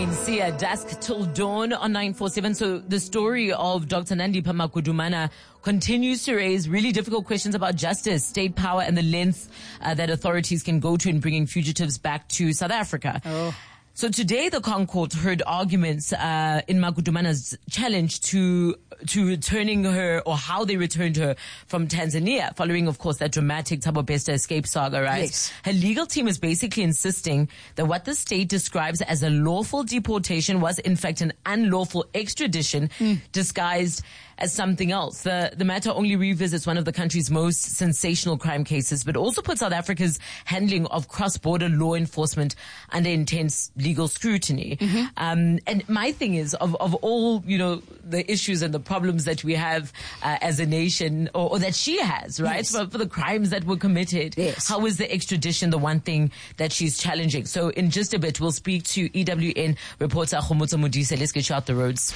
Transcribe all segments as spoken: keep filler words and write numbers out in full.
See at dusk till dawn on nine forty-seven. So the story of Doctor Nandipha Makudumana continues to raise really difficult questions about justice, state power, and the lengths uh, that authorities can go to in bringing fugitives back to South Africa. Oh. So today, the Concourt heard arguments uh, in Makudumana's challenge to to returning her, or how they returned her from Tanzania, following, of course, that dramatic Thabo Bester escape saga, right? Yes. Her legal team is basically insisting that what the state describes as a lawful deportation was, in fact, an unlawful extradition mm. disguised as something else. The, the matter only revisits one of the country's most sensational crime cases, but also puts South Africa's handling of cross-border law enforcement under intense legal scrutiny. Mm-hmm. Um, and my thing is, of, of all, you know, the issues and the problems that we have uh, as a nation, or, or that she has, right, yes. for, for the crimes that were committed, yes. how is the extradition the one thing that she's challenging? So in just a bit, we'll speak to E W N reporter Khomotso Modise. Let's get you out the roads.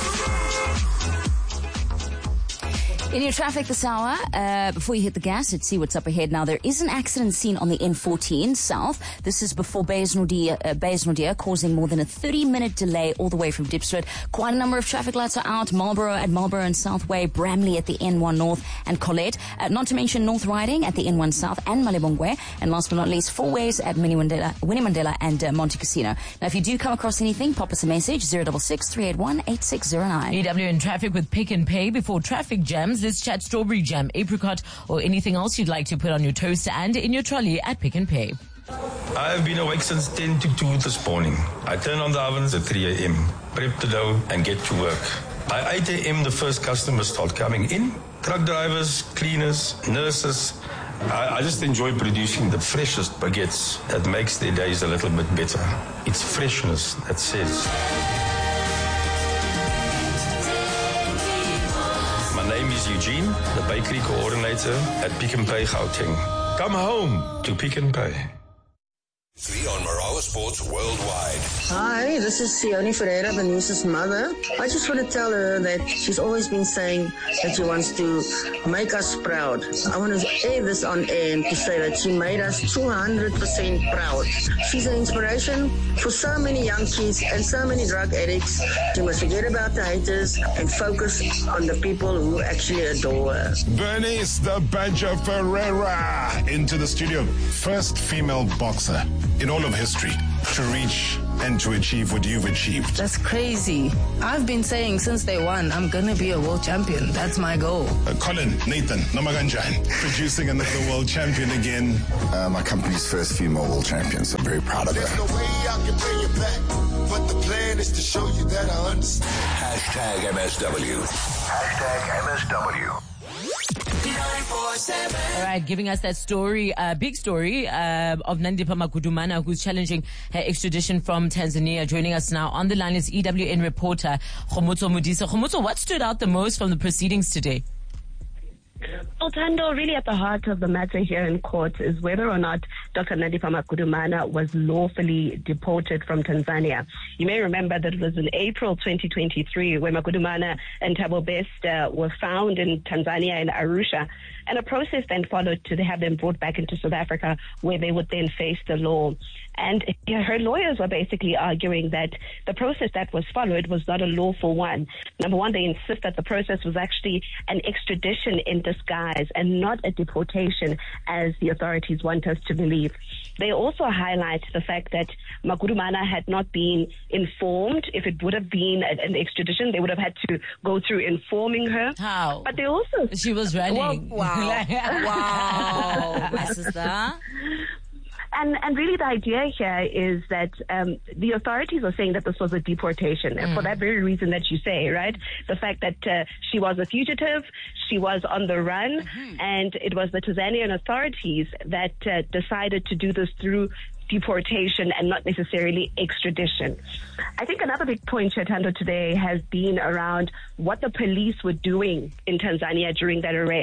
In your traffic this hour, uh, before you hit the gas, let's see what's up ahead. Now, there is an accident scene on the N fourteen south. This is before Baysnordia, uh, Baysnordia, causing more than a thirty-minute delay all the way from Diepsloot. Quite a number of traffic lights are out. Marlborough at Marlborough and Southway, Bramley at the N one North, and Colette. Uh, not to mention North Riding at the N one South and Malebongwe. And last but not least, four ways at Winnie Mandela, Winnie Mandela and uh, Monte Casino. Now, if you do come across anything, pop us a message, zero six six, three eight one, eight six zero nine. E W N traffic with Pick and Pay. Before traffic jams, let's chat strawberry jam, apricot, or anything else you'd like to put on your toast and in your trolley at Pick and Pay. I've been awake since ten to two this morning. I turn on the ovens at three a.m., prep the dough, and get to work. By eight a.m., the first customers start coming in. Truck drivers, cleaners, nurses. I, I just enjoy producing the freshest baguettes that makes their days a little bit better. It's freshness that says. My name is Eugene, the bakery coordinator at Pick and Pay Gauteng. Come home to Pick and Pay. Three on Marawa Sports Worldwide. Hi, this is Sione Ferreira, Benice's mother. I just want to tell her that she's always been saying that she wants to make us proud. I want to air this on air and to say that she made us two hundred percent proud. She's an inspiration for so many young kids and so many drug addicts. She must forget about the haters and focus on the people who actually adore her. Bernice the Badger Ferreira into the studio. First female boxer in all of history to reach and to achieve what you've achieved. That's crazy. I've been saying since day one, I'm going to be a world champion. That's my goal. Uh, Colin, Nathan, Namaganjan, producing another world champion again. Uh, my company's first female world champion, so I'm very proud of her. There's no way I can pay you back, but the plan is to show you that I understand. Hashtag M S W. Hashtag M S W. All right, giving us that story, uh, big story uh, of Nandipha Makudumana, who's challenging her extradition from Tanzania. Joining us now on the line is E W N reporter Khomotso Modise. Khomotso, what stood out the most from the proceedings today? Well, Tando, really at the heart of the matter here in court is whether or not Doctor Nandipha Makudumana was lawfully deported from Tanzania. You may remember that it was in April twenty twenty-three when Makudumana and Thabo Bester were found in Tanzania in Arusha, and a process then followed to have them brought back into South Africa, where they would then face the law. And her lawyers were basically arguing that the process that was followed was not a lawful one. Number one, they insist that the process was actually an extradition in disguise and not a deportation, as the authorities want us to believe. They also highlight the fact that Makudumana had not been informed. If it would have been an extradition, they would have had to go through informing her. How? But they also... She was running. Well, wow. Wow, my sister. And and really the idea here is that um, the authorities are saying that this was a deportation. Mm. And for that very reason that you say, right? The fact that uh, she was a fugitive, she was on the run, mm-hmm. and it was the Tanzanian authorities that uh, decided to do this through deportation and not necessarily extradition. I think another big point, Chetando, today has been around what the police were doing in Tanzania during that arrest.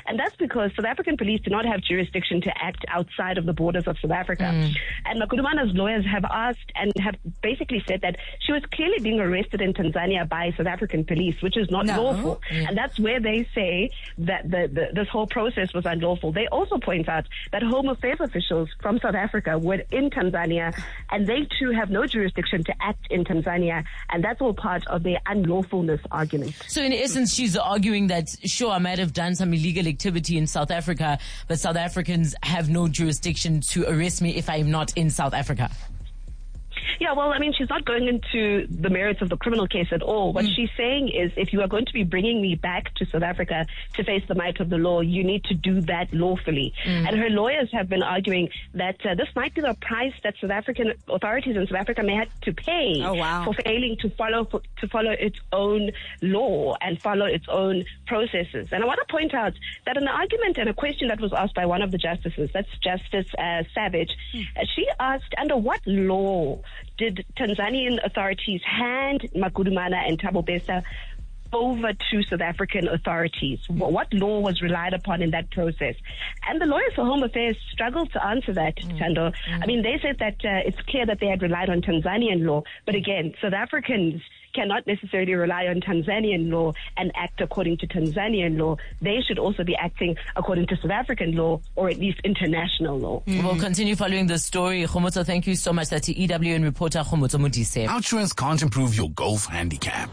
And that's because South African police do not have jurisdiction to act outside of the borders of South Africa. Mm. And Makudumana's lawyers have asked and have basically said that she was clearly being arrested in Tanzania by South African police, which is not no. lawful. Mm. And that's where they say that the, the, this whole process was unlawful. They also point out that Home Affairs officials from South Africa were in Tanzania, and they too have no jurisdiction to act in Tanzania, and that's all part of their unlawfulness argument. So in essence, she's arguing that, sure, I might have done some illegal activity in South Africa, but South Africans have no jurisdiction to arrest me if I'm not in South Africa. Yeah, well, I mean, she's not going into the merits of the criminal case at all. What mm. she's saying is, if you are going to be bringing me back to South Africa to face the might of the law, you need to do that lawfully. Mm. And her lawyers have been arguing that uh, this might be the price that South African authorities in South Africa may have to pay oh, wow. for failing to follow for, to follow its own law and follow its own processes. And I want to point out that an argument and a question that was asked by one of the justices, that's Justice uh, Savage, mm. uh, she asked, under what law did Tanzanian authorities hand Makudumana and Thabo Bester over to South African authorities? What law was relied upon in that process? And the lawyers for Home Affairs struggled to answer that, mm. Tando. Mm. I mean, they said that uh, it's clear that they had relied on Tanzanian law, but again, South Africans cannot necessarily rely on Tanzanian law and act according to Tanzanian law. They should also be acting according to South African law, or at least international law. Mm-hmm. We'll continue following the story. Khomotso, thank you so much. That's the E W N reporter Khomotso Modise. Outsurance can't improve your golf handicap,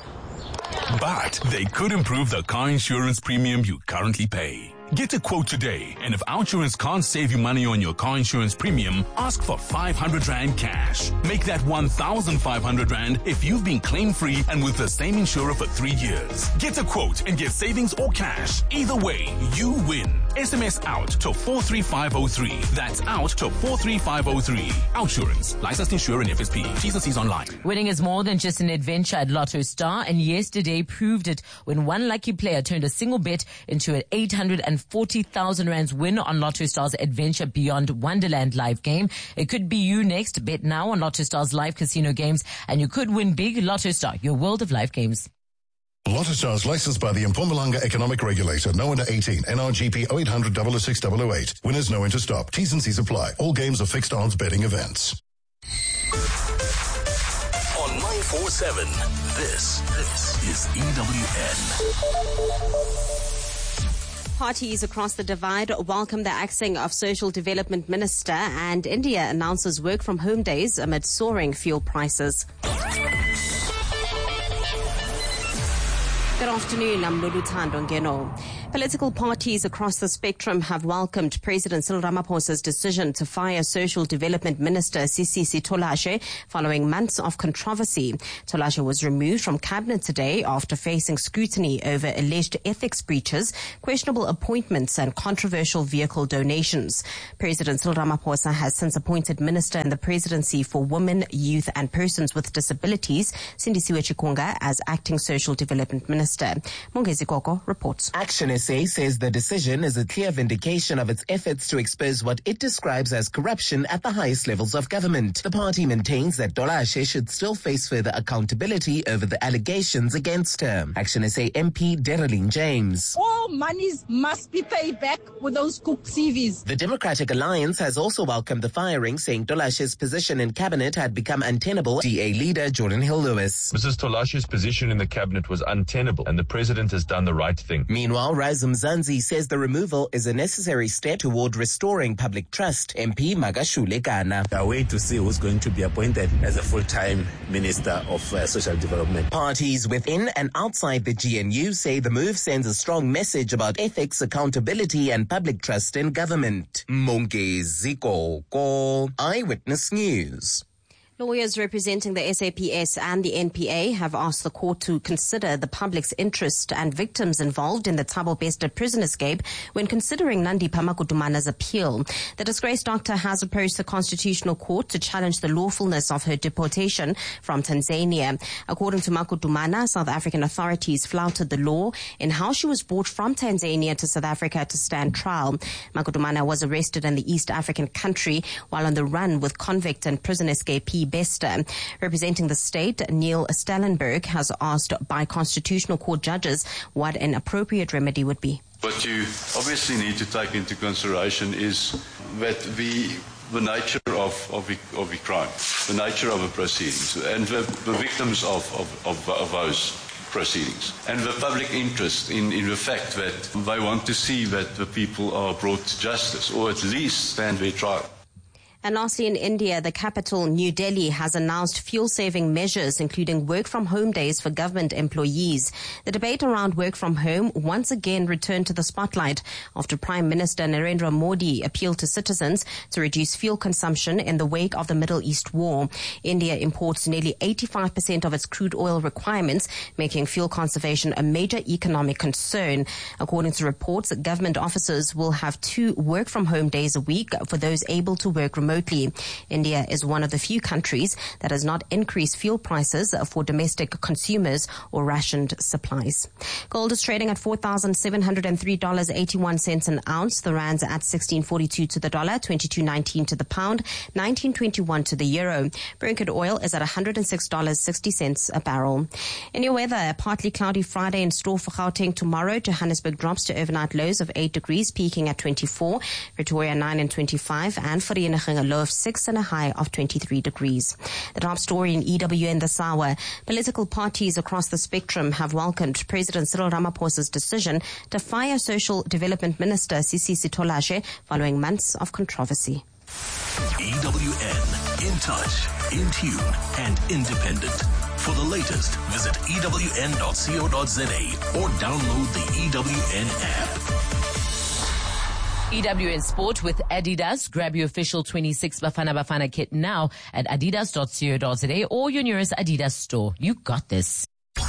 but they could improve the car insurance premium you currently pay. Get a quote today, and if Outsurance can't save you money on your car insurance premium, ask for five hundred rand cash. Make that one thousand five hundred rand if you've been claim-free and with the same insurer for three years. Get a quote and get savings or cash. Either way, you win. S M S out to four three five zero three. That's out to four three five zero three. Outsurance. Licensed insurer and F S P. T's and C's online. Winning is more than just an adventure at Lotto Star, and yesterday proved it when one lucky player turned a single bet into an eight hundred forty thousand rands win on Lotto Star's Adventure Beyond Wonderland live game. It could be you next. Bet now on Lotto Star's live casino games, and you could win big. Lotto Star, your world of live games. Lotto Stars licensed by the Mpumalanga Economic Regulator. No under eighteen. N R G P oh eight hundred, oh oh six, oh oh eight. Winners know when to stop. T's and C's apply. All games are fixed odds betting events. On nine four seven, this, this is E W N. Parties across the divide welcome the axing of Social Development Minister, and India announces work from home days amid soaring fuel prices. Good afternoon, I'm Lulu Thando Ngeno. Political parties across the spectrum have welcomed President Cyril Ramaphosa's decision to fire Social Development Minister Sisisi Tholashe following months of controversy. Tholashe was removed from cabinet today after facing scrutiny over alleged ethics breaches, questionable appointments and controversial vehicle donations. President Cyril Ramaphosa has since appointed Minister in the Presidency for Women, Youth and Persons with Disabilities, Sindisiwe Chikunga, as Acting Social Development Minister. Mongezi Koko reports. Action S A says the decision is a clear vindication of its efforts to expose what it describes as corruption at the highest levels of government. The party maintains that Tholashe should still face further accountability over the allegations against her. Action S A M P Derelyn James. All monies must be paid back with those cooked C Vs. The Democratic Alliance has also welcomed the firing, saying Tholashe's position in cabinet had become untenable. D A leader Jordan Hill-Lewis. Missus Tholashe's position in the cabinet was untenable, and the president has done the right thing. Meanwhile, Razum Zanzi says the removal is a necessary step toward restoring public trust. M P Magashule Gana. We are waiting to see who's going to be appointed as a full-time Minister of uh, Social Development. Parties within and outside the G N U say the move sends a strong message about ethics, accountability and public trust in government. Mongezi Koko, Eyewitness News. Lawyers representing the S A P S and the N P A have asked the court to consider the public's interest and victims involved in the Thabo Bester prison escape when considering Nandipha Makudumana's appeal. The disgraced doctor has approached the Constitutional Court to challenge the lawfulness of her deportation from Tanzania. According to Makudumana, South African authorities flouted the law in how she was brought from Tanzania to South Africa to stand trial. Makudumana was arrested in the East African country while on the run with convict and prison escapee Bester. Representing the state, Neil Stellenberg has asked by Constitutional Court judges what an appropriate remedy would be. What you obviously need to take into consideration is that the the nature of, of, the, of the crime, the nature of the proceedings, and the, the victims of, of, of, of those proceedings, and the public interest in, in the fact that they want to see that the people are brought to justice, or at least stand their trial. And lastly, in India, the capital, New Delhi, has announced fuel-saving measures, including work-from-home days for government employees. The debate around work from home once again returned to the spotlight after Prime Minister Narendra Modi appealed to citizens to reduce fuel consumption in the wake of the Middle East war. India imports nearly eighty-five percent of its crude oil requirements, making fuel conservation a major economic concern. According to reports, government officers will have two work-from-home days a week for those able to work remotely. India is one of the few countries that has not increased fuel prices for domestic consumers or rationed supplies. Gold is trading at four thousand seven hundred three dollars and eighty-one cents an ounce. The rand's at sixteen forty-two to the dollar, twenty-two nineteen to the pound, nineteen twenty-one to the euro. Brent oil is at one hundred six dollars and sixty cents a barrel. In your weather, a partly cloudy Friday in store for Gauteng tomorrow. Johannesburg drops to overnight lows of eight degrees, peaking at twenty-four. Pretoria nine and twenty-five, and Vereeniging a low of six and a high of twenty-three degrees. The top story in E W N this hour. Political parties across the spectrum have welcomed President Cyril Ramaphosa's decision to fire Social Development Minister Sisi Sitholashe following months of controversy. E W N, in touch, in tune, and independent. For the latest, visit E W N dot co dot za or download the E W N app. E W N Sport with Adidas. Grab your official twenty-six Bafana Bafana kit now at adidas dot co dot za or your nearest Adidas store. You got this.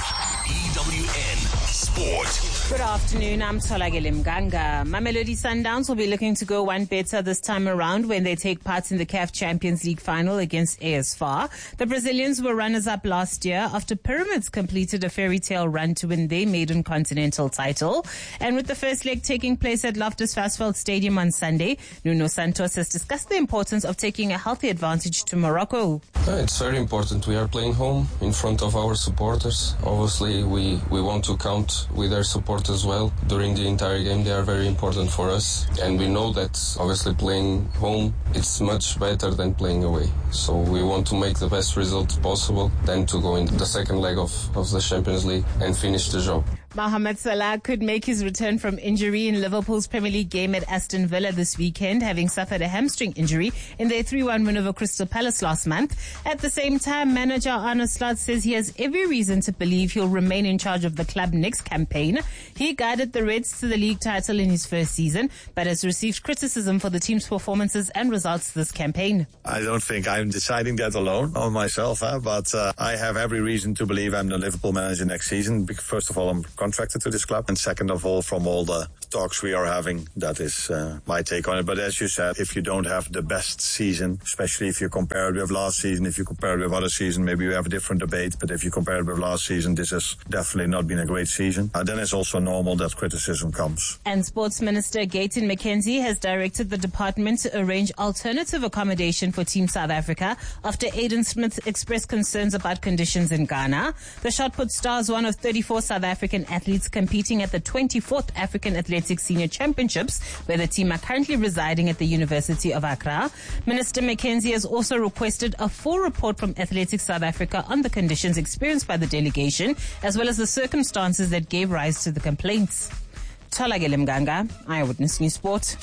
E W N Sport. Good afternoon, I'm Tolagele Mganga. Mamelodi Sundowns will be looking to go one better this time around when they take part in the C A F Champions League final against A S F A R. The Brazilians were runners-up last year after Pyramids completed a fairy tale run to win their maiden continental title. And with the first leg taking place at Loftus Versfeld Stadium on Sunday, Nuno Santos has discussed the importance of taking a healthy advantage to Morocco. Yeah, it's very important. We are playing home in front of our supporters. Obviously, we, we want to count with their support as well during the entire game. They are very important for us, and we know that obviously playing home it's much better than playing away, so we want to make the best result possible than to go into the second leg of, of the Champions League and finish the job. Mohamed Salah could make his return from injury in Liverpool's Premier League game at Aston Villa this weekend, having suffered a hamstring injury in their three one win over Crystal Palace last month. At the same time, manager Arne Slot says he has every reason to believe he'll remain in charge of the club next campaign. He guided the Reds to the league title in his first season, but has received criticism for the team's performances and results this campaign. I don't think I'm deciding that alone on myself, huh? but uh, I have every reason to believe I'm the Liverpool manager next season. First of all, I'm contracted to this club, and second of all, from all the talks we are having, that is uh, my take on it. But as you said, if you don't have the best season, especially if you compare it with last season, if you compare it with other season, maybe we have a different debate, but if you compare it with last season, this has definitely not been a great season. Uh, then it's also normal that criticism comes. And Sports Minister Gayton McKenzie has directed the department to arrange alternative accommodation for Team South Africa after Aidan Smith expressed concerns about conditions in Ghana. The shot put stars one of thirty-four South African athletes competing at the twenty-fourth African Athletics Senior Championships, where the team are currently residing at the University of Accra. Minister McKenzie has also requested a full report from Athletics South Africa on the conditions experienced by the delegation, as well as the circumstances that gave rise to the complaints. Tolagele Mganga, Eyewitness News Sport.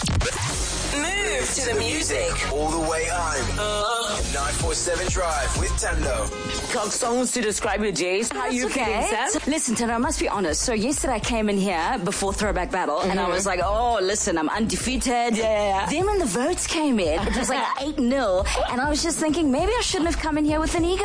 Move to the music. All the way home. Uh, nine four seven Drive with Tando. Cock songs to describe your days. How That's you okay. feeling, Sam? Listen, Tana, I must be honest. So yesterday I came in here before Throwback Battle, mm-hmm. and I was like, oh, listen, I'm undefeated. Yeah. Then when the votes came in, it was like eight nil, and I was just thinking, maybe I shouldn't have come in here with an ego.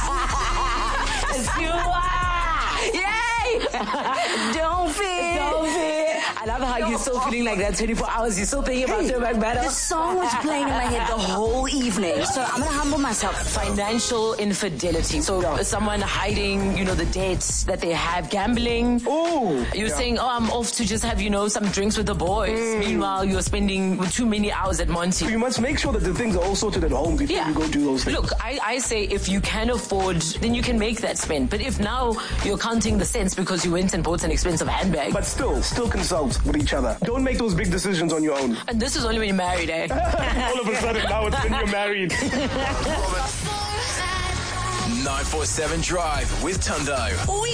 You are. Yay! Don't fear. Don't fear. I love how you're still feeling like that twenty-four hours. You're still thinking about Throwback Battle. The song was playing in my head the whole evening, so I'm going to humble myself. Financial infidelity. So yeah. someone hiding, you know, the debts that they have, gambling. Oh. You're yeah. saying, oh, I'm off to just have, you know, some drinks with the boys. Mm. Meanwhile, you're spending too many hours at Monty. You must make sure that the things are all sorted at home before yeah. you go do those things. Look, I, I say if you can afford, then you can make that spend. But if now you're counting the cents because you went and bought an expensive handbag. But still, still consult. involved with each other. Don't make those big decisions on your own. And this is only when you're married, eh? All of a sudden, now it's when you're married. nine four seven Drive with Tundo.